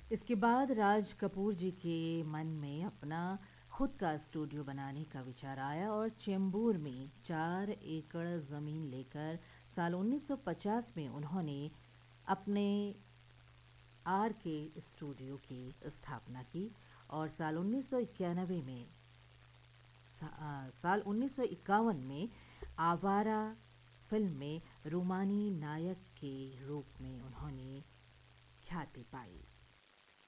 इसके बाद राज कपूर जी के मन में अपना खुद का स्टूडियो बनाने का विचार आया और चेंबूर में 4 एकड़ ज़मीन लेकर साल 1950 में उन्होंने अपने आर के स्टूडियो की स्थापना की और साल 1991 में साल 1951 में आवारा फिल्म में रोमानी नायक के रूप में उन्होंने ख्याति पाई।